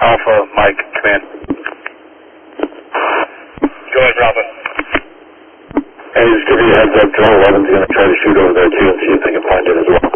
Alpha, Mike, command. Go ahead, Bravo. Hey, just give you a heads up, Drone 11's going to try to shoot over there too and see if they can find it as well.